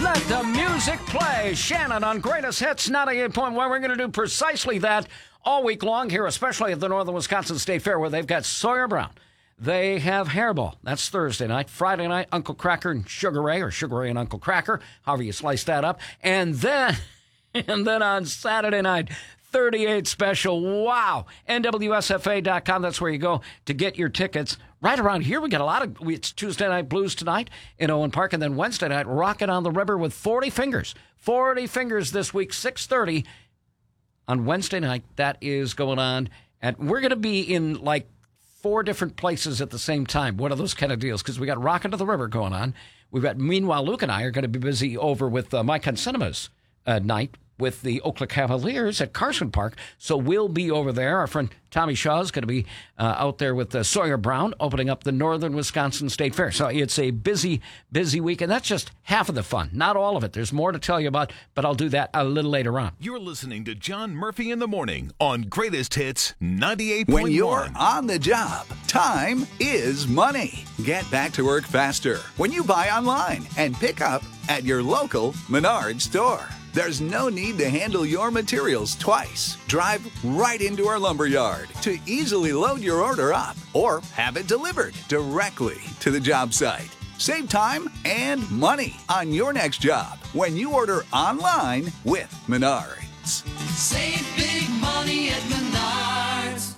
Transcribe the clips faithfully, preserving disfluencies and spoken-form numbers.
Let the music play. Shannon on Greatest Hits ninety-eight point one. We're going to do precisely that all week long here, especially at the Northern Wisconsin State Fair, where they've got Sawyer Brown. They have Hairball. That's Thursday night. Friday night, Uncle Cracker and Sugar Ray, or Sugar Ray and Uncle Cracker, however you slice that up. And then, and then on Saturday night, thirty-eight special. Wow. N W S F A dot com. That's where you go to get your tickets. Right around here, we got a lot of, it's Tuesday Night Blues tonight in Owen Park, and then Wednesday night, Rockin' on the River with forty Fingers. forty Fingers this week, six thirty on Wednesday night. That is going on. And we're going to be in like four different places at the same time. One of those kind of deals, because we got Rockin' to the River going on. We've got, meanwhile, Luke and I are going to be busy over with uh, Mike on Cinemas uh, night with the Oakland Cavaliers at Carson Park. So we'll be over there. Our friend Tommy Shaw is going to be uh, out there with uh, Sawyer Brown opening up the Northern Wisconsin State Fair. So it's a busy, busy week, and that's just half of the fun. Not all of it. There's more to tell you about, but I'll do that a little later on. You're listening to John Murphy in the Morning on Greatest Hits ninety-eight point one. When you're on the job, time is money. Get back to work faster when you buy online and pick up at your local Menards store. There's no need to handle your materials twice. Drive right into our lumber yard to easily load your order up or have it delivered directly to the job site. Save time and money on your next job when you order online with Menards. Save big money at Menards.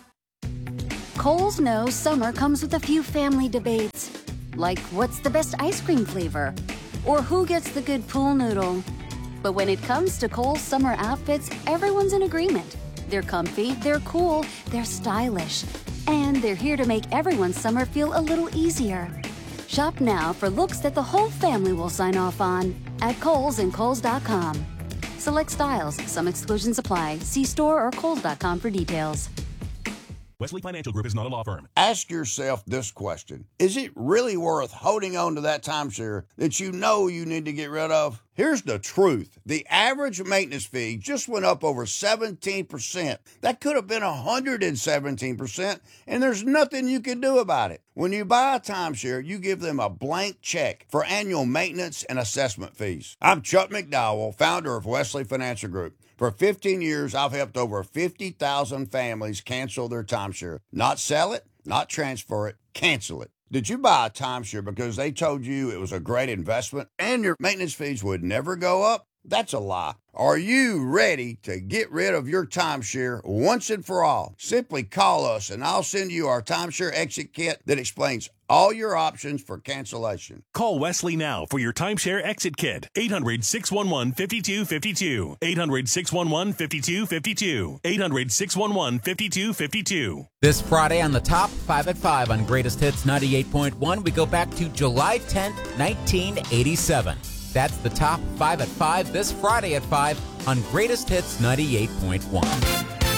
Kohl's knows summer comes with a few family debates, like what's the best ice cream flavor or who gets the good pool noodle. But when it comes to Kohl's summer outfits, everyone's in agreement. They're comfy, they're cool, they're stylish, and they're here to make everyone's summer feel a little easier. Shop now for looks that the whole family will sign off on at Kohl's and Kohl's dot com. Select styles. Some exclusions apply. See store or Kohl's dot com for details. Wesley Financial Group is not a law firm. Ask yourself this question. Is it really worth holding on to that timeshare that you know you need to get rid of? Here's the truth. The average maintenance fee just went up over seventeen percent. That could have been one hundred seventeen percent, and there's nothing you can do about it. When you buy a timeshare, you give them a blank check for annual maintenance and assessment fees. I'm Chuck McDowell, founder of Wesley Financial Group. For fifteen years, I've helped over fifty thousand families cancel their timeshare. Not sell it, not transfer it, cancel it. Did you buy a timeshare because they told you it was a great investment and your maintenance fees would never go up? That's a lie. Are you ready to get rid of your timeshare once and for all? Simply call us and I'll send you our timeshare exit kit that explains all your options for cancellation. Call Wesley now for your timeshare exit kit. eight hundred, six one one, five two five two. eight hundred, six one one, five two five two. eight hundred, six one one, five two five two. This Friday on the Top five at five on Greatest Hits ninety-eight point one, we go back to July tenth, nineteen eighty-seven. That's the Top five at five this Friday at five on Greatest Hits ninety-eight point one.